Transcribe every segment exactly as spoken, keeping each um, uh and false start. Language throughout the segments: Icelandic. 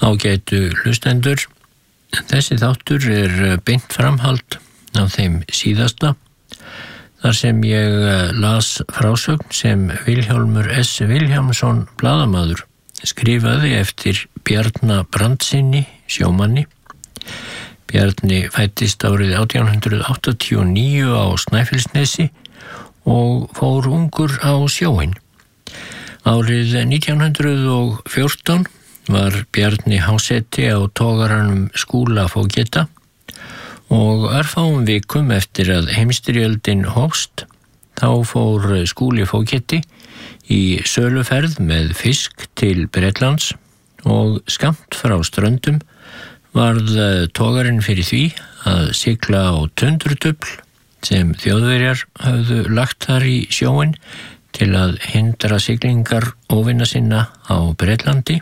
Ágætu hlustendur, þessi þáttur er beint framhald af þeim síðasta, þar sem ég las frásögn sem Vilhjálmur S. Vilhjálmsson blaðamaður skrifaði eftir Bjarna Brandsyni sjómanni. Bjarni fæddist árið átján hundrað áttatíu og níu á Snæfellsnesi og fór ungur á sjóinn. Árið nítján hundruð og fjórtán var Bjarni háseti á togaranum Skúla Fógeta og örfáum vikum eftir að heimsstyrjöldin hófst, þá fór Skúli Fógeti í söluferð með fisk til Bretlands og skammt frá ströndum varð togarinn fyrir því að sigla á tundurdufl sem Þjóðverjar höfðu lagt þar í sjóinn til að hindra siglingar óvina sinna á Bretlandi.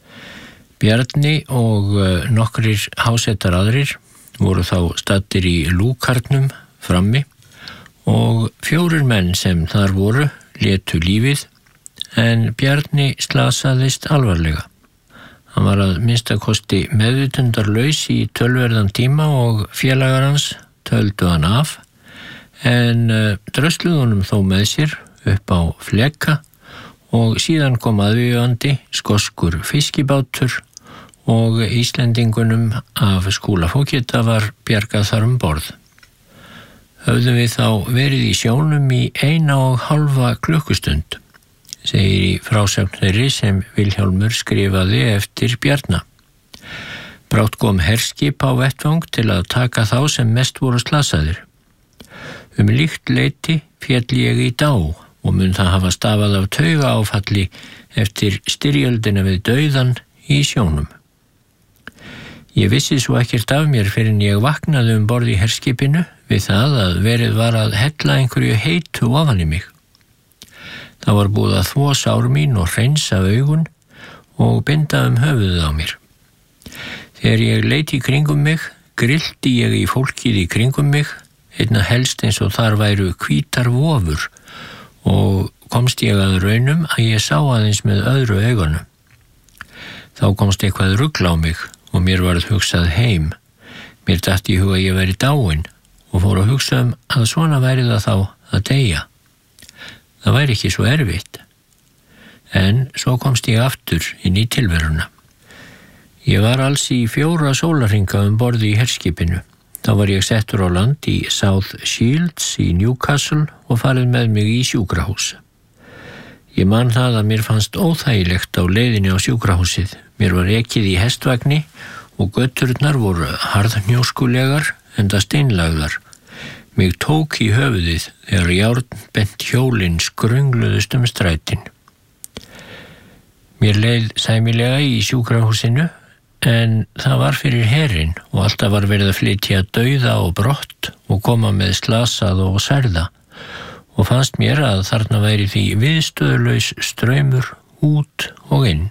Bjarni og nokkrir hásetar aðrir voru þá staddir í lúkarnum frammi og fjórir menn sem þar voru létu lífið, en Bjarni slasaðist alvarlega. Hann var að minnstakosti meðvitundarlaus í tölverðan tíma og félagar hans töldu hann af, en drösluðu honum þó með sér upp á fleka og síðan kom aðvífandi skoskur fiskibátur og Íslendingunum af Skúla Fógeta var bjargað þar um borð. Höfðum við þá verið í sjónum í eina og halva klukkustund, segir í frásögn þeirri sem Vilhjálmur skrifaði eftir Bjarna. Brátt kom herskip á vettvang til að taka þá sem mest voru slasaðir. Um líkt leyti féll ég í dá og mun það hafa stafað af tauga áfalli eftir styrjöldina við dauðan í sjónum. Ég vissi svo ekkert af mér fyrr en ég vaknaði um borð í herskipinu við það að verið var að hella einhverju heitu ofan í mig. Það var búið að þvo sár mín og hreinsa augun og binda um höfuðið á mér. Þegar ég leit í kringum mig, grillti ég í fólkið í kringum mig, einna helst eins og þar væru hvítar vofur, og komst ég að raunum að ég sá aðeins með öðru augunum. Þá komst eitthvað rugl á mig og mér varð hugsað heim. Mér datt í huga að ég væri dáin og fór að hugsa um að svona væri það þá að deyja. Það væri ekki svo erfitt. En svo komst ég aftur inn í tilveruna. Ég var alls í fjóra sólarhringa um borði í herskipinu. Þá var ég settur á land í South Shields í Newcastle og farið með mig í sjúkrahús. Ég man það að mér fannst óþægilegt á leiðinni á sjúkrahúsið. Mér var ekið í hestvagni og göturnar voru harðhnjóskulegar enda steinlagðar. Mig tók í höfuðið þegar járnbent hjólin skröngluðust um strætin. Mér leið sæmilega í sjúkrahúsinu, en það var fyrir herinn og alltaf var verið að flytja dauða og brott og koma með slasað og særða, og fannst mér að þarna væri því viðstöðulaus straumur út og inn.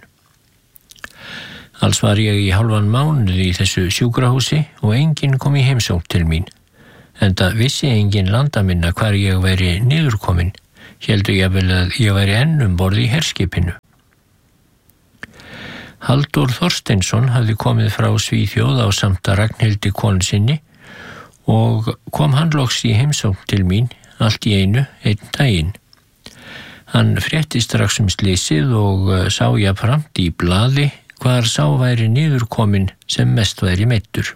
Alls var ég í hálfan mánuð í þessu sjúkrahúsi og enginn kom í heimsókn til mín, enda vissi enginn landa minna hvar ég væri niðurkomin, héldu ég vel að ég væri enn um borð í herskipinu. Halldór Þorsteinsson hafði komið frá Svíþjóð á samt að Ragnhildi konu sinni og kom hann loks í heimsókn til mín allt í einu einn daginn. Hann frétti strax um slysið og sá jafnframt í blaði hvar sá væri niðurkomin sem mest væri meiddur.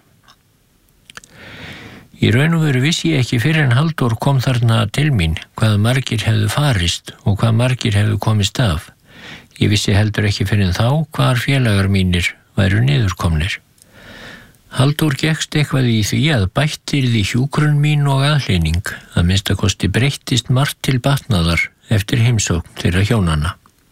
Í raun og veru vissi ég ekki fyrr en Halldór kom þarna til mín hvað margir hefðu farist og hvað margir hefðu komist af. Ég vissi heldur ekki fyrr en þá hvar félagar mínir væru niðurkomnir. Halldór gekkst eitthvað í því að bættirði hjúkrun mín og aðhlynning, að minnstakosti breyttist margt til batnaðar eftir heimsókn þeirra hjónanna.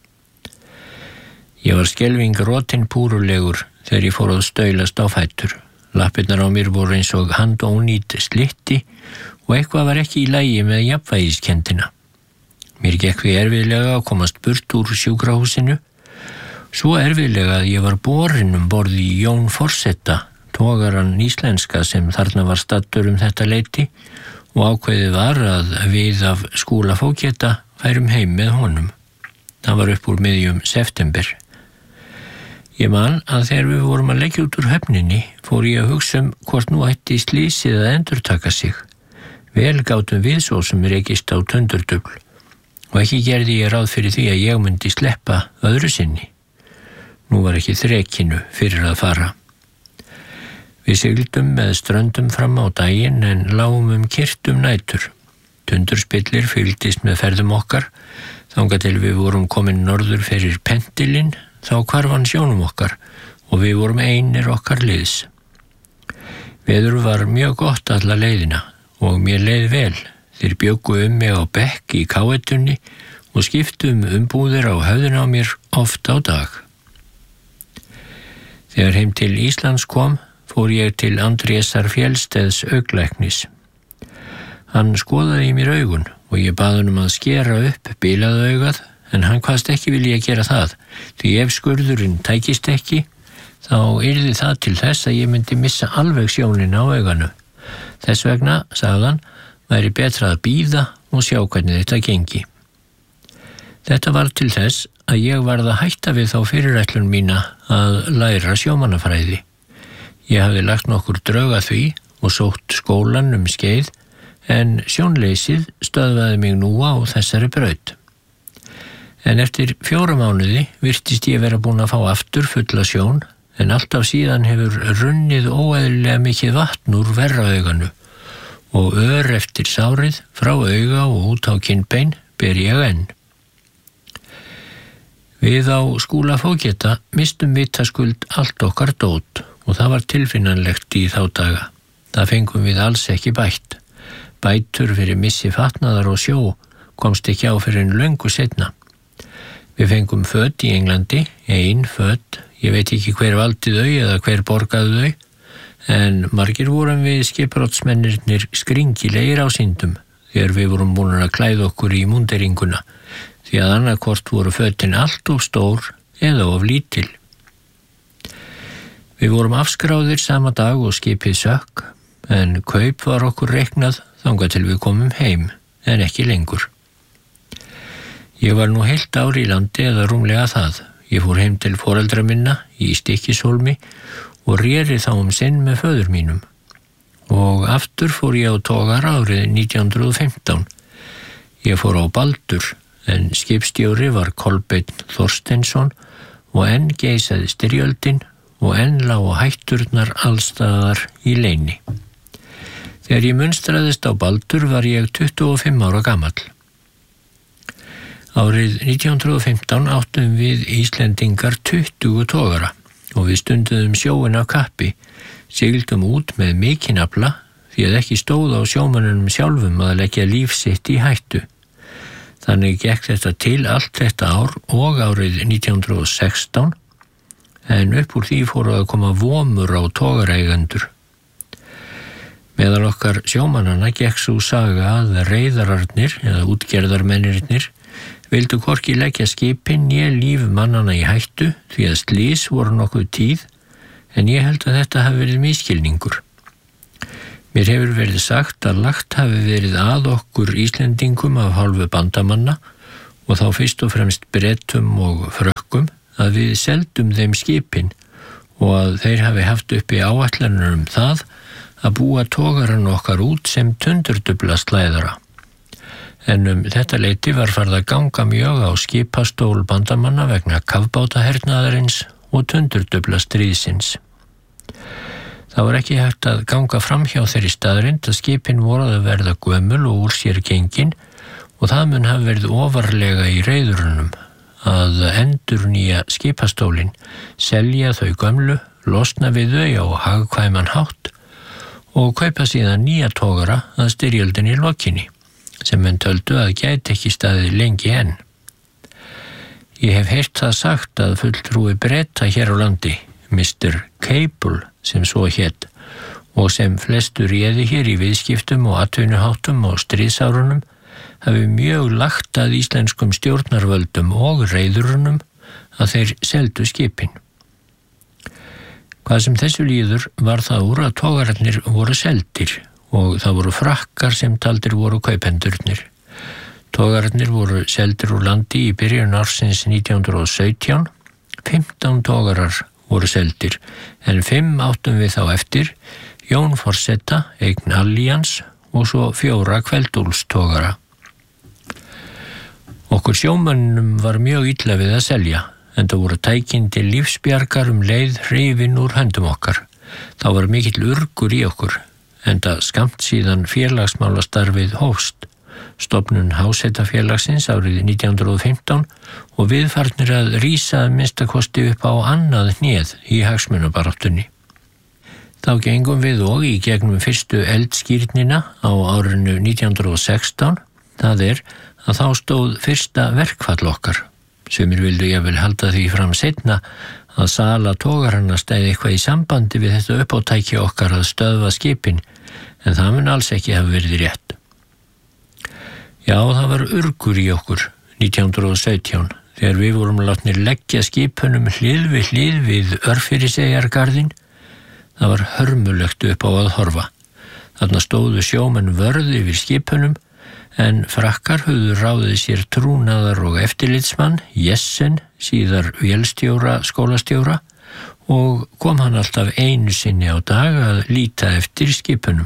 Ég var skelfing rotin púrulegur þegar ég fór að staulast á fætur. Lappirnar á mér voru eins og handónýt slitti og eitthvað var ekki í lagi með jafnvægiskendina. Mér gekk því erfiðlega að komast burt úr sjúkrahúsinu, svo erfiðlega að ég var borinn um borð í Jón Forseta, togaran íslenska sem þarna var staddur um þetta leyti, og ákveðið var að við af Skúla Fógeta færum heim með honum. Það var upp úr miðjum september. Ég man að þegar við vorum að leggja út úr höfninni fór ég að hugsa um hvort nú ætti slysið að endurtaka sig. Vel gátum við svo sem rekist á tundurdufl og ekki gerði ég ráð fyrir því að ég myndi sleppa öðru sinni. Nú var ekki þrekinu fyrir að fara. Við sigldum með ströndum fram á daginn en lágum um kyrrt um nætur. Tundurspillir fylgdist með ferðum okkar, þangað til við vorum komin norður fyrir Pentilinn, þá hvarf hann sjónum okkar og við vorum einir okkar liðs. Veður var mjög gott alla leiðina og mér leið vel. Þeir bjuggu um mig á bekk í káetunni og skiptum umbúðir á höfðina á mér oft á dag. Þegar heim til Íslands kom, fór ég til Andrésar Fjellsteðs auglæknis. Hann skoðaði í mér augun og ég bað hann um að skera upp bilaða augað, en hann kvaðst ekki vilja gera það, því ef skurðurinn tækist ekki, þá yrði það til þess að ég myndi missa alveg sjónin á auganu. Þess vegna, sagði hann, væri betra að bíða og sjá hvernig þetta gengi. Þetta var til þess að ég varð að hætta við þá fyrirætlun mína að læra sjómannafræði. Ég hafði lagt nokkur drög að því og sótt skólan um skeið, en sjónleysið stöðvaði mig nú á þessari braut. En eftir fjóra mánuði virtist ég vera búin að fá aftur fulla sjón, en alltaf síðan hefur runnið óeðlilega mikið vatn úr verra auganu og ör eftir sárið frá auga og út á kinnbein ber ég enn. Við á Skúla Fógeta mistum vitaskuld allt okkar dót og það var tilfinnanlegt í þá daga. Það fengum við alls ekki bætt. Bætur fyrir missi fatnaðar og sjó komst ekki á fyrir en löngu seinna. Við fengum föt í Englandi, ein föt, ég veit ekki hver valdi þau eða hver borgaði þau, en margir vorum við skipbrotsmennirnir skringilegir á syndum þegar við vorum búin að klæða okkur í múnderinguna, því að annarkvort voru fötin allt of stór eða of lítil. Við vorum afskráðir sama dag og skipið sökk, en kaup var okkur reiknað þangað til við komum heim, en ekki lengur. Ég var nú heilt ár í landi eða rúmlega það. Ég fór heim til foreldra minna í Stykkishólmi og réri þá um sinn með föður mínum. Og aftur fór ég á togara árið nítján hundruð og fimmtán. Ég fór á Baldur, en skipstjóri var Kolbeinn Þorsteinsson og enn geisaði styrjöldin og enn lágu hætturnar allstaðar í leyni. Þegar ég munstraðist á Baldur var ég tuttugu og fimm ára gamall. Árið nítján hundruð og fimmtán áttum við Íslendingar tuttugu togara og við stunduðum sjóin af kappi, sigldum út með mikinn afla því að ekki stóð á sjómönnunum sjálfum að leggja líf sitt í hættu. Þannig gekk þetta til allt þetta ár og árið nítján hundruð og sextán, en upp úr því fóru að koma vomur á togareigendur. Meðal okkar sjómannana gekk sú saga að reiðararnir eða útgerðarmennirnir vildu hvorki leggja skipin né líf mannana í hættu því að slys voru nokkuð tíð, en ég held að þetta hafi verið misskilningur. Mér hefur verið sagt að lagt hafi verið að okkur Íslendingum af hálfu bandamanna og þá fyrst og fremst Bretum og Frökkum að við seldum þeim skipin og að þeir hafi haft uppi áætlanir um það að búa togaran okkar út sem tundurdufla slæðara. En um þetta leyti var farið að ganga mjög á skipastól bandamanna vegna kafbátahernaðarins og tundurdufla stríðsins. Það var ekki hægt að ganga fram hjá þeirri staðrind að skipin voru að verða gömul og úr sér gengin og það mun hafa verið ofarlega í reiðurunum að endurnýja skipastólin, selja þau gömlu, losna við þau á hagkvæman hátt og kaupa síðan nýja togara að styrjöldinni lokinni, sem menn töldu að gæti ekki staðið lengi enn. Ég hef heyrt það sagt að fulltrúi Breta hér á landi, mister Cable, sem svo hét, og sem flestur réði hér í viðskiptum og atvinnuháttum og stríðsárunum, hafi mjög lagt að íslenskum stjórnarvöldum og reiðurunum að þeir seldu skipin. Hvað sem þessu líður var það úr að togararnir voru seldir og það voru frakkar sem taldir voru kaupendurnir. Togararnir voru seldir úr landi í byrjun ársins nítján hundruð og sautján, fimmtán togarar voru seldir, en fimm áttum við þá eftir, Jón forseta, eign Allians og svo fjóra Kveldúlstogara. Okkur sjómönnum var mjög illa við að selja, en það voru tækin til lífsbjargar um leið hrifin úr höndum okkar. Þá var mikill urgur í okkur, enda skammt síðan félagsmálastarfið hófst, stofnun Hásetafélagsins árið nítján hundruð og fimmtán og við farnir að rísa að minnstakosti upp á annað hnéð í hagsmunabaráttunni. Þá gengum við og í gegnum fyrstu eldskírnina á árinu nítján hundruð og sextán, það er að þá stóð fyrsta verkfall okkar. Sumir vildu jafnvel halda því fram seinna að sala togaranna stæði eitthvað í sambandi við þetta uppátæki okkar að stöðva skipin, en það mun alls ekki hafa verið rétt. Já, það var urgur í okkur nítján hundruð og sautján þegar við vorum látnir leggja skipunum hlið við hlið við Örfiriseyjargarðinn. Það var hörmulegt upp á að horfa. Þarna stóðu sjómenn vörð yfir skipunum, en frakkar höfðu ráðið sér trúnaðar og eftirlitsmann, Jessen, síðar vélstjóra skólastjóra, og kom hann alltaf einu sinni á dag að líta eftir skipunum.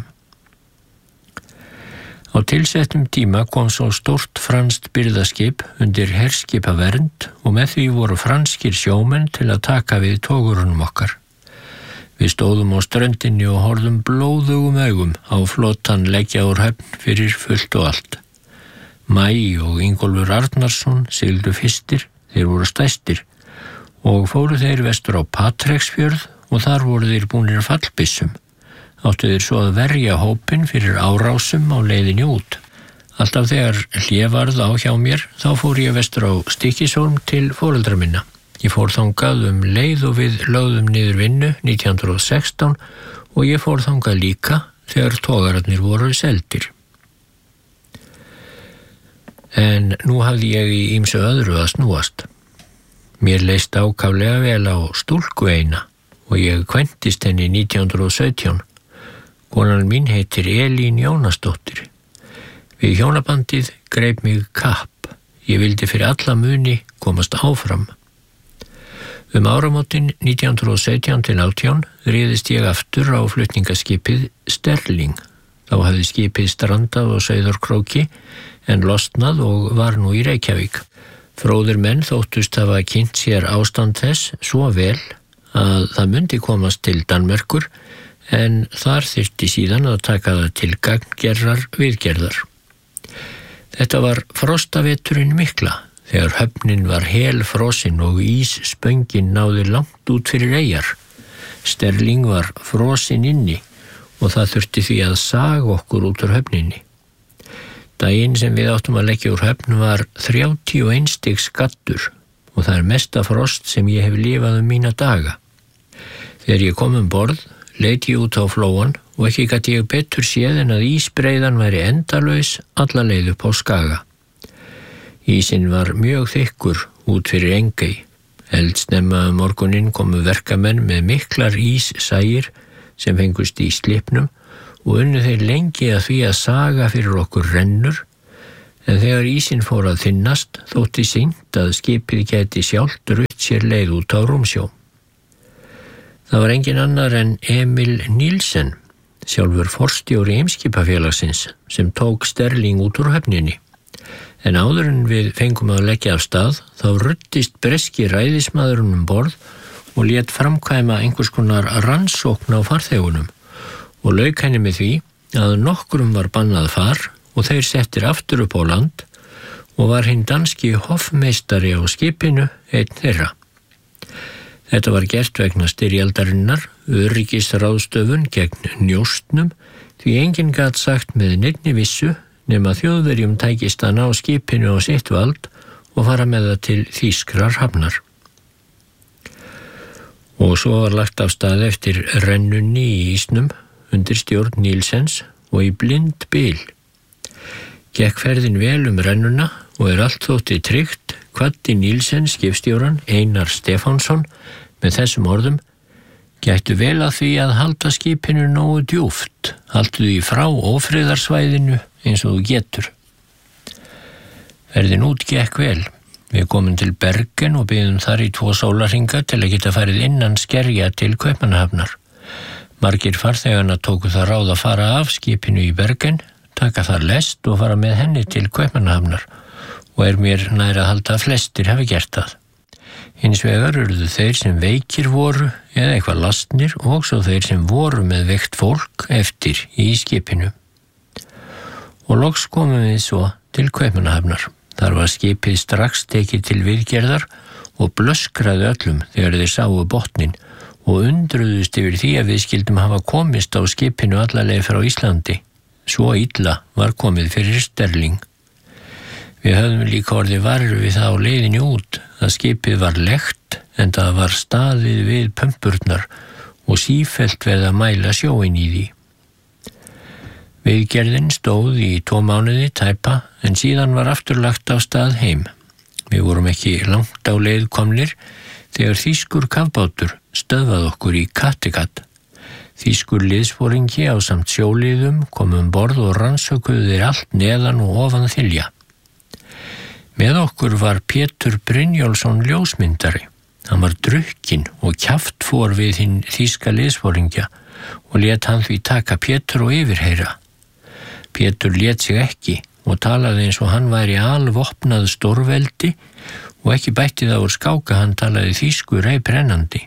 Á tilsettum tíma kom svo stórt franskt birgðaskip undir herskipavernd og með því voru franskir sjómenn til að taka við togurunum okkar. Við stóðum á ströndinni og horfðum blóðugum augum á flotan leggja úr höfn fyrir fullt og allt. Maj og Ingólfur Arnarsson sigldu fyrstir, þeir voru stærstir, og fóru þeir vestur á Patreksfjörð og þar voru þeir búnir fallbyssum. Áttu þeir svo að verja hópin fyrir árásum á leiðinni út. Alltaf þegar hlé varð á hjá mér, þá fór ég vestur á Stykkishólm til foreldra minna. Ég fór þangað um leið og við lögðum niður vinnu nítján hundruð og sextán og ég fór þangað líka þegar togararnir voru seldir. En nú hafði ég í ýmsu öðru að snúast. Mér leist ákaflega vel á stúlku eina og ég kvæntist henni nítján hundruð og sautján. Konan mín heitir Elín Jónasdóttir. Við hjónabandið greip mig kapp. Ég vildi fyrir alla muni komast áfram. Um áramótin nítján hundruð og sautján til átján réðist ég aftur á flutningaskipið Sterling. Þá hafði skipið strandað á Sauðárkróki en losnað og var nú í Reykjavík. Fróðir menn þóttust hafa kynnt sér ástand þess svo vel að það myndi komast til Danmerkur, en þar þyrfti síðan að taka það til gagngerrar viðgerðar. Þetta var frostaveturinn mikla, þegar höfnin var helfrosin og ísspöngin náði langt út fyrir eyjar. Sterling var frosin inni og það þurfti því að saga okkur út úr höfninni. Daginn sem við áttum að leggja úr höfn var þrjátíu og eins stigs gaddur og það er mesta frost sem ég hef lifað um mína daga. Þegar ég kom um borð, leit ég út á flóan og ekki gat ég betur séð en að ísbreiðan væri endalaus alla leið upp á Skaga. Ísinn var mjög þykkur út fyrir Engey. Eldsnemma um morguninn komu verkamenn með miklar íssægir sem fengust í slipnum og unnu þeir lengi að því að saga fyrir okkur rennur, en þegar ísinn fór að þynnast þótti sýnt að skipið gæti sjálft rutt sér leið út á rúmsjó. Það var engin annar en Emil Níelsen, sjálfur forstjóri Eimskipafélagsins, sem tók Sterling út úr höfninni. En áður en við fengum að leggja af stað, þá ruddist breski ræðismaðurinn um borð og lét framkvæma einhvers konar rannsókn á farþegunum og lauk henni með því að nokkrum var bannað far og þeir settir aftur upp á land og var hinn danski hoffmeistari á skipinu einn þeirra. Þetta var gert vegna styrjaldarinnar, öryggisráðstöfun gegn njóstnum, því enginn gat sagt með neinni vissu nema Þjóðverjum tækist að ná skipinu á sitt vald og fara með það til þýskrar hafnar. Og svo var lagt af stað eftir rennunni í ísnum undir stjórn Níelsens og í blind bil. Gekk ferðin vel um rennuna og er allt þótti tryggt, kvaddi Níelsen skipstjóran Einar Stefánsson með þessum orðum: Gættu vel að því að halda skipinu nógu djúpt, haltu því frá ófriðarsvæðinu eins og þú getur. Ferðin út gekk vel Við komum til Bergen og biðum þar í tvo sólarhringa til að geta farið innan skerja til Kaupmannahafnar. Margir farþeganna tóku það ráð að fara af skipinu í Bergen, taka þar lest og fara með henni til Kaupmannahafnar og er mér nær að halda að flestir hafi gert það. Hins vegar urðu þeir sem veikir voru eða eitthvað lastnir og svo þeir sem voru með veikt fólk eftir í skipinu. Og loks komum við svo til Kaupmannahafnar. Þar var skipið strax tekið til viðgerðar og blöskraði öllum þegar þeir sáu botnin og undruðust yfir því að við skildum hafa komist á skipinu alla leið frá Íslandi. Svo illa var komið fyrir sterling. Við höfðum líka orðið varir við það á leiðinni út að skipið var lekt en það var staðið við pömpurnar og sífellt verið að mæla sjóinn í því. Viðgerðin stóð í tvo mánuði tæpa en síðan var aftur lagt af stað heim. Við vorum ekki langt á leið komnir þegar þýskur kafbátur stöðvað okkur í Kattegat. Þýskur liðsforingi á samt sjóliðum kom um borð og rannsökuðu þeir allt neðan og ofan þilja. Með okkur var Pétur Brynjólfsson ljósmyndari. Hann var drukkinn og kjaftfor við hinn þýska liðsforingja og lét hann því taka Pétur og yfirheyra. Pétur lét sig ekki og talaði eins og hann væri alvopnað stórveldi og ekki bætti það úr skáka, hann talaði þýsku reiprennandi.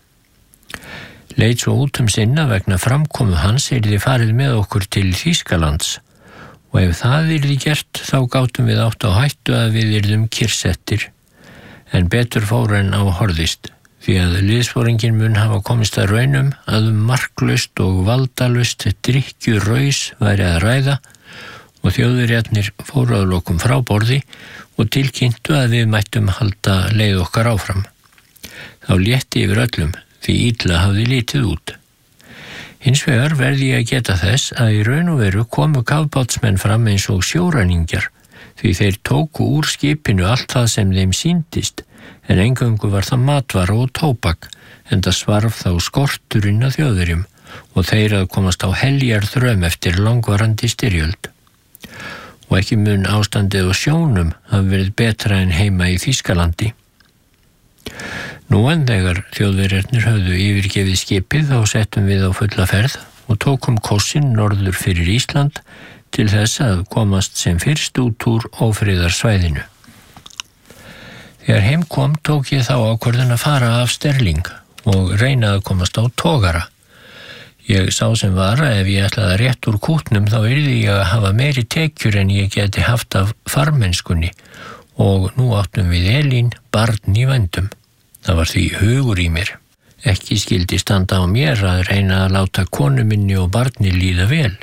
Leit svo út um sinna vegna framkomu hans yrði farið með okkur til Þýskalands og ef það yrði gert þá gátum við átt á hættu að við yrðum kyrrsettir. En betur fór en á horfðist því að liðsforinginn mun hafa komist að raunum að um marklaust og valdalaust drykkju raus væri að ræða og þjóðverjarnir fóru að lokum frá borði og tilkynntu að við mættum halda leið okkar áfram. Þá létti yfir öllum því illa hafði litið út. Hins vegar verði ég að geta þess að í raun og veru komu kafbátsmenn fram eins og sjóræningjar því þeir tóku úr skipinu allt það sem þeim sýndist en eingöngu var það matvara og tóbak enda svarf þá skorturinn að Þjóðverjum og þeir að komast á heljar þröm eftir langvarandi styrjöld. Og ekki mun ástandið og sjónum hafi verið betra en heima í Þýskalandi. Nú en þegar Þjóðverjarnir höfðu yfirgefið skipið þá settum við á fulla ferð og tókum kossinn norður fyrir Ísland til þess að komast sem fyrst út úr ófriðarsvæðinu. Þegar heim kom tók ég þá ákvörðun að fara af sterling og reyna að komast á togara. Ég sá sem var að ef ég ætlaði rétt úr kútnum þá yrði ég að hafa meiri tekjur en ég geti haft af farmennskunni og nú áttum við Elín barn í vændum. Það var því hugur í mér. Ekki skildi standa á mér að reyna að láta konu minni og barni líða vel.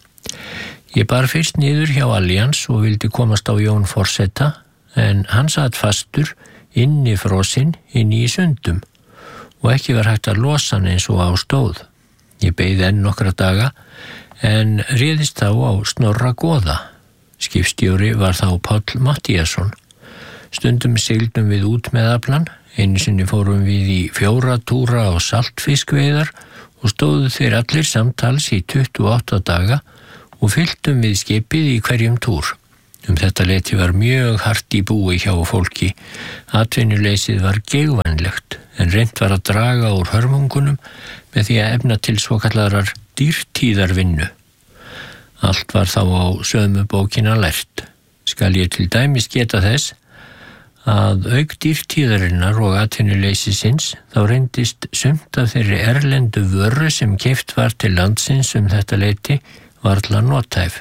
Ég bar fyrst niður hjá Allians og vildi komast á Jón forseta en hann satt fastur inni frosinn inni í sundum og ekki var hægt að losa hann eins og á stóð. Ég beið enn nokkra daga en réðist þá á Snorra goða. Skipstjóri var þá Páll Matthíasson. Stundum sigldum við út með aflan, einu sinni fórum við í fjóra túra á saltfiskveiðar og stóðu þeir allir samtals í tuttugu og átta daga og fylltum við skipið í hverjum túr. Um þetta leyti var mjög hart í búi hjá fólki. Atvinnuleysið var geigvænlegt en reynt var að draga úr hörmungunum með því að efna til svokallarar dýrtíðarvinnu. Allt var þá á sömu bókina lært. Skal ég til dæmis geta þess að auk dýrtíðarinnar og atvinnuleysisins þá reyndist sumt af þeirri erlendu vöru sem keypt var til landsins um þetta leyti varla nothæf.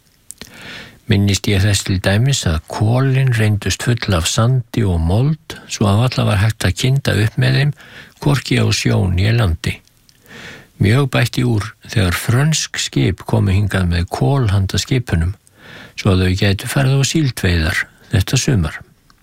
Minnist ég þess til dæmis að kolin reyndust full af sandi og mold svo að alla var hægt að kynda upp með þeim hvorki á sjón í landi. Mjög bætti úr þegar frönsk skip komu hingað með kol handa skipunum svo að þau gætu farið á síldveiðar þetta sumar.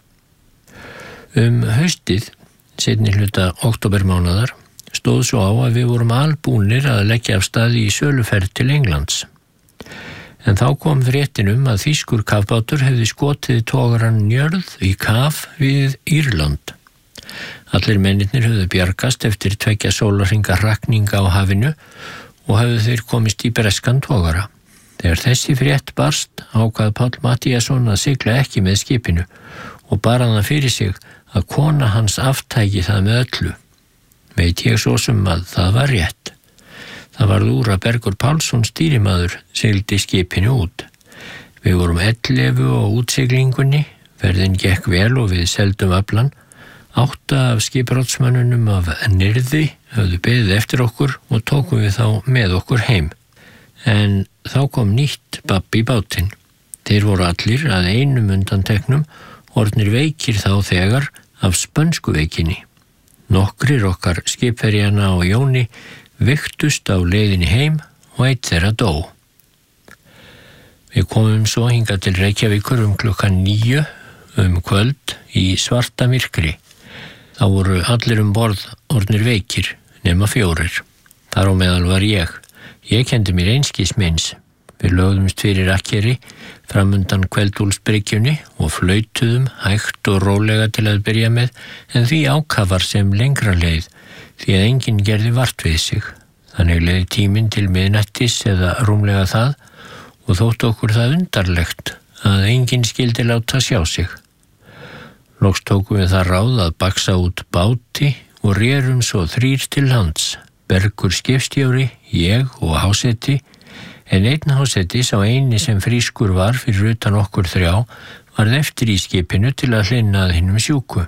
Um haustið, seinni hluta októbermánaðar, stóð svo á að við vorum albúnir að leggja af stað í söluferð til Englands. En þá kom fréttin um að þýskur kafbátur hefði skotið togarann Njörð í kaf við Írland. Allir mennirnir höfðu bjargast eftir tveggja sólarhringa hrakninga á hafinu og höfðu þeir komist í breskan togara. Þegar þessi frétt barst ákvað Páll Matthíasson að sigla ekki með skipinu og bar hann það fyrir sig að kona hans aftæki það með öllu. Veit ég svo sem að það var rétt. Það varð úr að Bergur Pálsson stýrimaður sigldi skipinu út. Við vorum ellefu á útsiglingunni, ferðin gekk vel og við seldum aflan. Átta af skipbrotsmönnunum af Nyrði höfðu beðið eftir okkur og tókum við þá með okkur heim. En þá kom nýtt babb í bátinn. Þeir voru allir að einum undanteknum orðnir veikir þá þegar af spönsku veikinni. Nokkrir okkar skipverjana og Jóni veiktust á leiðinni heim og eitt þeirra dó. Við komum svo hingað til Reykjavíkur um klukkan níu um kvöld í svarta myrkri. Þá voru allir um borð orðnir veikir, nema fjórir. Þar á meðal var ég. Ég kenndi mér einskis meins. Við lögðumst fyrir akkeri framundan Kveldúlsbryggjunni og flautuðum hægt og rólega til að byrja með, en því ákafar sem lengra leið, því að enginn gerði vart við sig. Þannig leiði tíminn til miðnættis eða rúmlega það og þótti okkur það undarlegt að enginn skildi láta sjá sig. Loks tókum við það ráð að baksa út báti og rerum svo þrír til lands, Bergur skipstjóri, ég og Hásetti, en einn Hásetti sá eini sem frískur var fyrir utan okkur þrjá varð eftir í skipinu til að hlynna að hinum sjúku.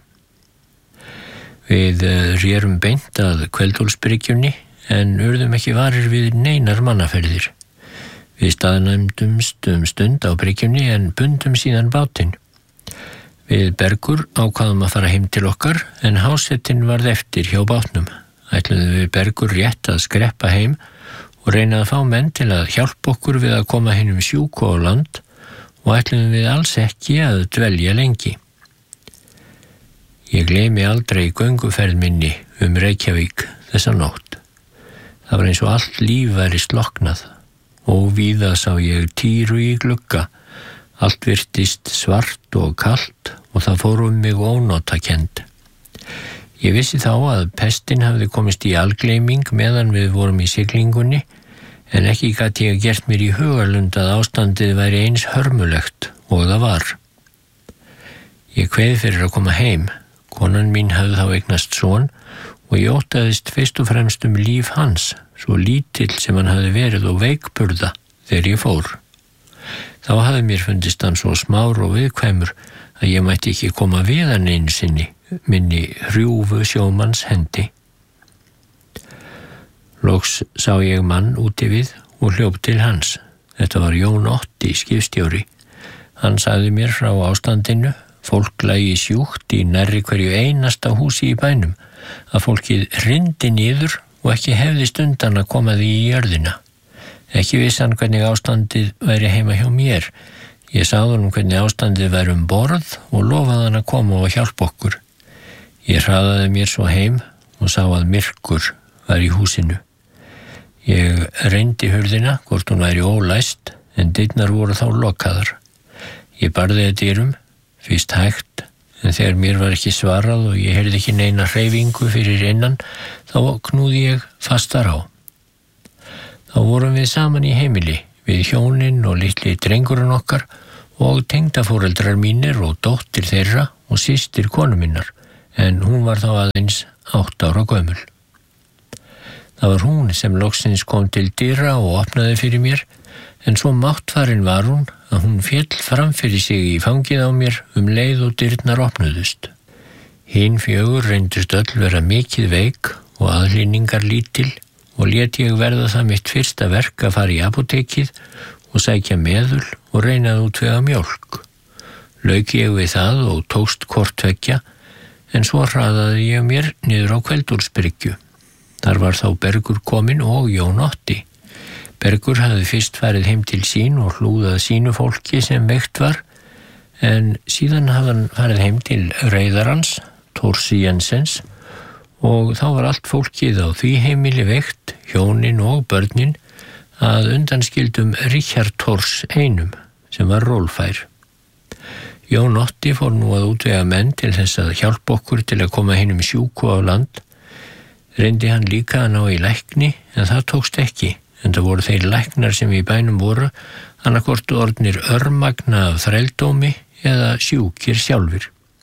Við rerum beint að Kveldúlsbryggjunni en urðum ekki varir við neinar mannaferðir. Við staðnæmdumst um stund á bryggjunni en bundum síðan bátinn. Við Bergur ákvaðum að fara heim til okkar en Hásettin varð eftir hjá bátnum. Ætluðum við Bergur rétt að skreppa heim og reyna að fá menn til að hjálpa okkur við að koma hinum sjúku á land og ætluðum við alls ekki að dvelja lengi. Ég gleymi aldrei gönguferð minni um Reykjavík þessa nótt. Það var eins og allt líf væri slokknað og víða sá ég týru í glugga. Allt virtist svart og kalt og það fór um mig ónotakend. Ég vissi þá að pestin hafði komist í algleyming meðan við vorum í siglingunni, en ekki gat ég gert mér í hugarlund að ástandið væri eins hörmulegt og það var. Ég kveið fyrir að koma heim. Konan mín hafði þá eignast son og ég óttaðist fyrst og fremst um líf hans, svo lítill sem hann hafði verið og veikburða þegar ég fór. Þá hafði mér fundist hann svo smár og viðkvæmur að ég mætti ekki koma við hann einu sinni, minni hrjúfu sjómanns hendi. Loks sá ég mann úti við og hljóp til hans. Þetta var Jón Otti, skipstjóri. Hann sagði mér frá ástandinu, fólk lægi sjúkt í nærri hverju einasta húsi í bænum, að fólkið hryndi niður og ekki hefði stundan að koma því í jörðina. Ekki vissi hann hvernig ástandið væri heima hjá mér. Ég sagði honum hvernig ástandið væri um borð og lofaði hann að koma og hjálpa okkur. Ég hraðaði mér svo heim og sá að myrkur var í húsinu. Ég reyndi hurðina hvort hún væri ólæst, en dyrnar voru þá lokaðar. Ég barði að dyrum, fyrst hægt, en þegar mér var ekki svarað og ég heyrði ekki neina hreyfingu fyrir innan, þá knúði ég fastar á. Þá vorum við saman í heimili, við hjónin og litli drengurinn okkar og tengdaforeldrar mínir og dóttir þeirra og systir konu minnar, en hún var þá aðeins átta ára gömul. Það var hún sem loksins kom til dyra og opnaði fyrir mér, en svo máttfarin var hún að hún féll fram fyrir sig í fangið á mér um leið og dyrnar opnuðust. Hin fjögur reyndust öll vera mikið veik og aðlýningar lítil og lét ég verða það mitt fyrsta verk að fara í apótekið og sækja meðul og reynaði út vega mjólk. Lauk ég við það og tókst hvort tveggja, en svo hraðaði ég mér niður á Kveldúlsbryggju. Þar var þá Bergur kominn og Jón Otti. Bergur hafði fyrst farið heim til sín og hlúðað sínu fólki sem veikt var, en síðan hafði hann farið heim til reyðarans, Thorsi Jensens, og þá var allt fólkið á því heimili veikt, hjónin og börnin, að undanskildum Richard Thors einum, sem var rólfær. Jón Otti fór nú að útvega menn til þess að hjálpa okkur til að koma hinum sjúku á land. Reyndi hann líka að ná í lækni, en það tókst ekki, en það voru þeir læknar sem í bænum voru, annarkvort orðnir örmagna af þrældómi eða sjúkir sjálfir.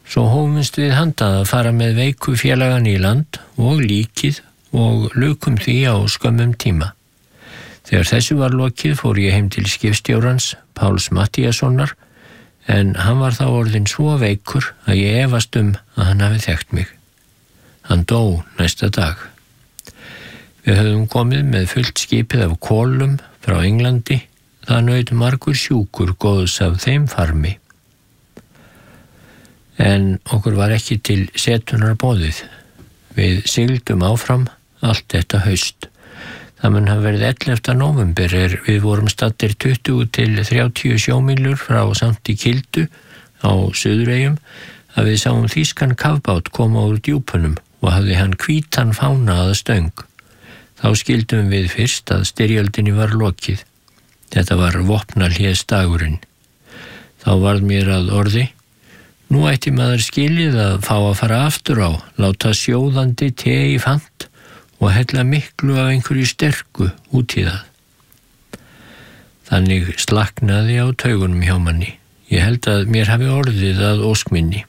Svo hófumst við handa að fara með veiku félagan í land og líkið og lukum því á skömmum tíma. Þegar þessu var lokið fór ég heim til skipstjórans Páls Matthíassonar, en hann var þá orðinn svo veikur að ég efast um að hann hafi þekkt mig. Hann dó næsta dag. Við höfðum komið með fullt skipið af kolum frá Englandi, það naut margur sjúkur góðs af þeim farmi. En okkur var ekki til setunar boðið. Við sigldum áfram allt þetta haust. Það mun hafa verið ellefta nóvember er við vorum staddir tuttugu til þrjátíu sjómílur frá Sankti Kildu á Suðureyjum að við sáum þýskan kafbát koma úr djúpunum og hafði hann hvítan fána að stöng. Þá skildum við fyrst að styrjöldinni var lokið. Þetta var vopnahlésdagurinn. Þá varð mér að orði: nú ætti maður skilið að fá að fara aftur á, láta sjóðandi te í fant og hella miklu af einhverju sterku út í það. Þannig slaknaði á taugunum hjá manni. Ég held að mér hafi orðið að ósk minni.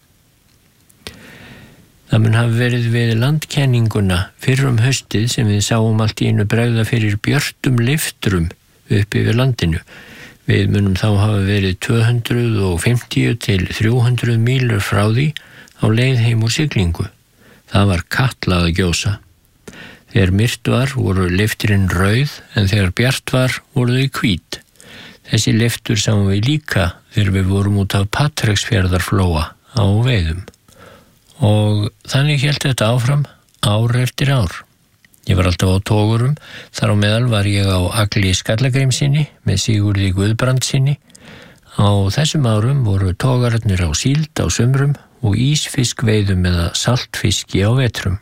Það mun hafi verið við landkenninguna fyrr um haustið sem við sáum allt í einu bregða fyrir björtum lyftrum upp yfir landinu. Við munum þá hafa verið tvö hundruð fimmtíu til þrjú hundruð mílur frá því á leið heim úr siglingu. Það var Katla að gjósa. Þegar myrkt var voru lyftirinn rauð, en þegar bjart var voru þau hvít. Þessi lyftur sáum við líka þegar við vorum út af Patreksfjarðarflóa á veiðum. Og þannig hélt þetta áfram ár eftir ár. Ég var alltaf á togurum, þar á meðal var ég á Agli Skallagrímssyni með Sigurði Guðbrandssyni. Á þessum árum voru togararnir á síld á sumrum og ísfiskveiðum eða saltfiski á vetrum.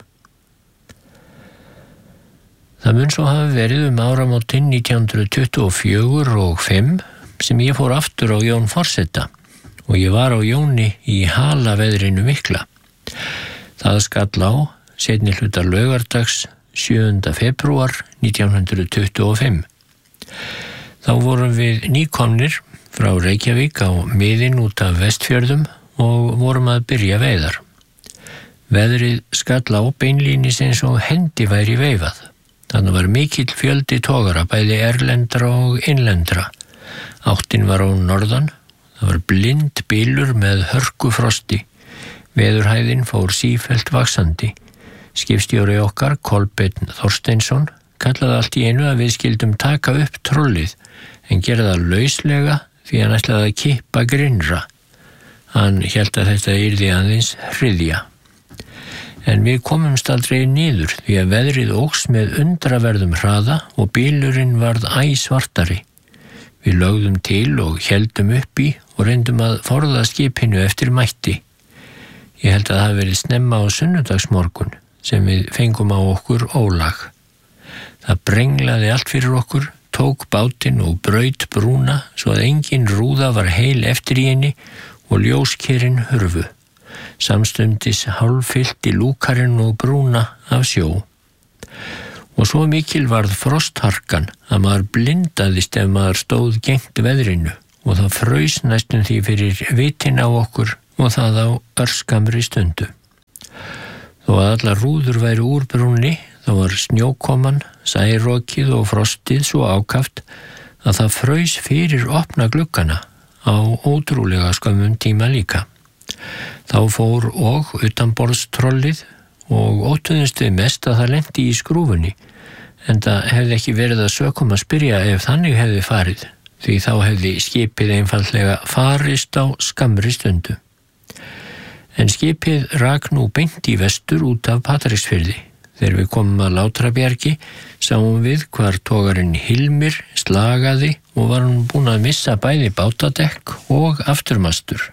Það mun svo hafi verið um áramótin nítján hundruð tuttugu og fjögur og fimm sem ég fór aftur á Jón forseta og ég var á Jóni í halaveðrinu mikla. Það skall á seinni hluta laugardags sjöunda febrúar nítján hundruð tuttugu og fimm. Þá vorum við nýkomnir frá Reykjavík á miðin út af Vestfjörðum og vorum að byrja veiðar. Veðrið skall á beinlínis eins og hendi væri veifað. Þannig var mikill fjöldi togara, bæði erlendra og innlendra. Áttin var á norðan, það var blind bylur með hörkufrosti. Veðurhæðin fór sífellt vaxandi. Skipstjóri okkar, Kolbeinn Þorsteinsson, kallaði allt í einu að við skildum taka upp trollið, en gerði það lauslega því hann ætlaði að kippa grinnra. Hann hélt að þetta yrði aðeins hryðja. En við komumst aldrei niður því að veðrið óx með undraverðum hraða og bílurinn varð æ svartari. Við lögðum til og héldum upp í og reyndum að forða skipinu eftir mætti. Ég held að það hafi verið snemma á sunnudagsmorgun sem við fengum á okkur ólag. Það brenglaði allt fyrir okkur, tók bátinn og braut brúna svo að engin rúða var heil eftir í henni og ljóskerinn hurfu. Samstundis hálffyllti lúkarinn og brúna af sjó. Og svo mikil varð frostharkan að maður blindaðist ef maður stóð gengt veðrinu og það fraus næstum því fyrir vitin á okkur og það á örskamri stundu. Þó að allar rúður væru úr brúnni, þá var snjókoman, særokið og frostið svo ákaft að það fraus fyrir opna gluggana á ótrúlega skömmum tíma líka. Þá fór og utanborðstrollið og óttuðumst við mest að það lenti í skrúfunni, en það hefði ekki verið að sökum að spyrja ef þannig hefði farið, því þá hefði skipið einfaldlega farist á skammri stundu. En skipið rak nú beint í vestur út af Patreksfirði. Þegar við komum að Látrabjargi sáum við hvar togarinn Hilmir slagaði og var hann búinn að missa bæði bátadekk og afturmastur.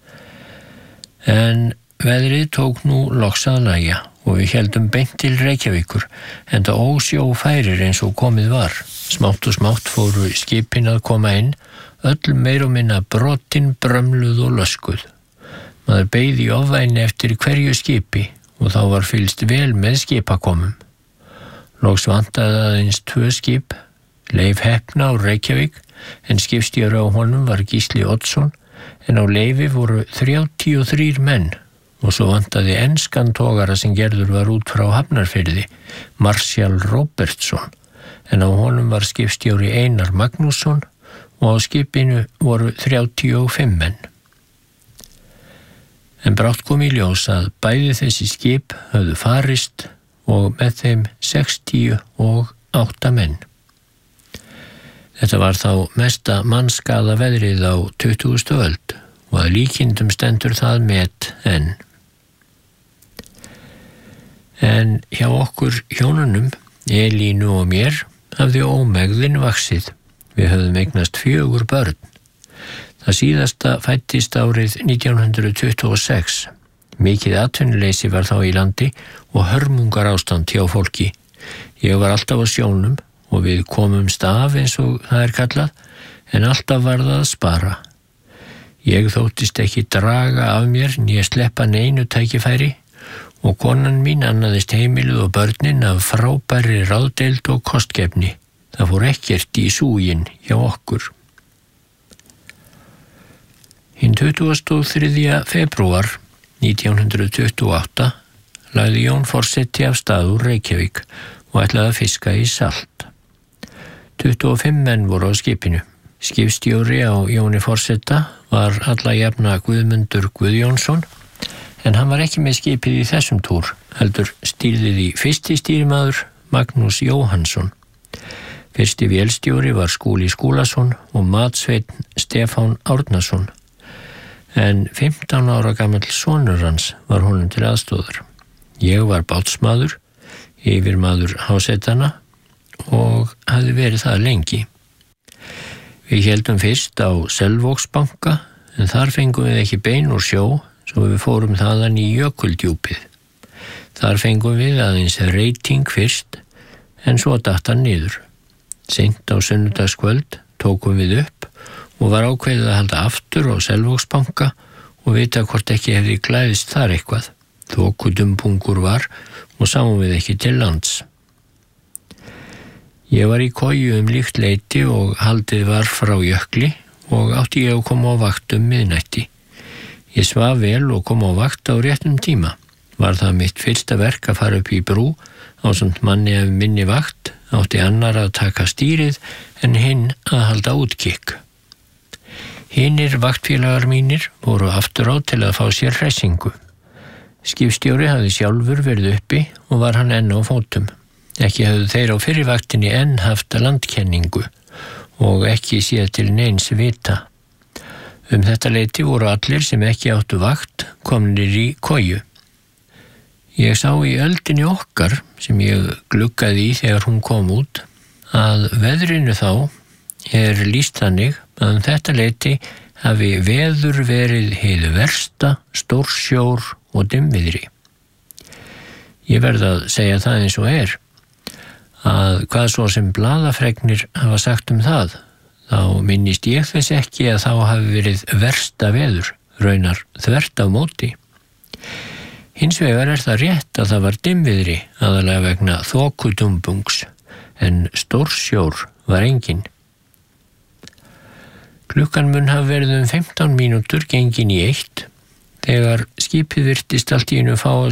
En veðrið tók nú loks að lægja og við héldum beint til Reykjavíkur, enda ósjófærir eins og komið var. Smátt og smátt fóru skipin að koma inn, öll meir og minna brotin, brömluð og löskuð. Maður beið í ofvæni eftir hverju skipi og þá var fylgst vel með skipakomum. Loks vantaði aðeins tvö skip, Leif Heppna á Reykjavík, en skipstjóri á honum var Gísli Oddsson, en á leyfi voru þrjátíu og þrír menn og svo vantaði enskan togara sem gerður var út frá Hafnarfirði, Marshall Robertson, en á honum var skipstjóri Einar Magnússon og á skipinu voru þrjátíu og fimm menn. En brátt kom í ljós að bæði þessi skip höfðu farist og með þeim sextíu og átta menn. Þetta var þá mesta mannskaða veðrið á tuttugustu öld og að líkindum stendur það met enn. En hjá okkur hjónunum, Elínu og mér, hafði ómegðin vaxið. Við höfðum eignast fjögur börn. Það síðasta fæddist árið nítján hundruð tuttugu og sex. Mikið atvinnuleysi var þá í landi og hörmungar ástand hjá fólki. Ég var alltaf á sjónum og við komumst af eins og það er kallað, en alltaf var það að spara. Ég þóttist ekki draga af mér né sleppa neinu tækifæri og konan mín annaðist heimilið og börnin af frábæri ráðdeild og kostgefni. Það fór ekkert í súginn hjá okkur. Hinn tuttugasta og þriðja febrúar nítján hundruð tuttugu og átta lagði Jón forseti af stað úr Reykjavík og ætlaði að fiska í Salt. tuttugu og fimm menn voru á skipinu. Skipstjóri á Jóni forseta var alla jafna Guðmundur Guðjónsson, en hann var ekki með skipið í þessum túr, heldur stýrði því fyrsti stýrimaður Magnús Jóhannsson. Fyrsti vélstjóri var Skúli Skúlason og matsveinn Stefán Árnason, en fimmtán ára gamall sonur hans var honum til aðstóðar. Ég var bátsmaður, yfirmaður hásetana og hafði verið það lengi. Við héldum fyrst á Selvogsbanka, en þar fengum við ekki bein úr sjó, svo við fórum þaðan í Jökuldjúpið. Þar fengum við aðeins reyting fyrst, en svo datt hann niður. Seint á sunnudagskvöld tókum við upp og var ákveðið að halda aftur á Selvogsbanka og vita hvort ekki hefði glæðist þar eitthvað. Þokudumbungur var og sáum við ekki til lands. Ég var í koju um líkt leyti og haldið var frá jökli og átti ég að koma á vakt um miðnætti. Ég svaf vel og kom á vakt á réttum tíma. Var það mitt fyrsta verk að fara upp í brú ásamt manni af minni vakt, átti annar að taka stýrið en hinn að halda útkikk. Hinnir vaktfélagar mínir voru aftur á til að fá sér hressingu. Skipstjóri hafði sjálfur verið uppi og var hann enn á fótum. Ekki hafðu þeir á fyrri vaktinni enn haft landkenningu og ekki séð til neins vita. Um þetta leyti voru allir sem ekki áttu vakt komnir í koju. Ég sá í öldinni okkar, sem ég gluggaði í þegar hún kom út, að veðrinu þá er lýst þannig að um þetta leyti hafi veður verið hið versta, stórsjór og dimmviðri. Ég verð að segja það eins og er, að hvað svo sem blaðafregnir hafa sagt um það, þá minnist ég þess ekki að þá hafi verið versta veður, raunar þvert á móti. Hins vegar er það rétt að það var dimmviðri aðalega vegna þokudumbungs, en stórsjór var enginn. Klukkan mun hafa verið um fimmtán mínútur gengin í eitt, þegar skipið virtist allt í einu fá á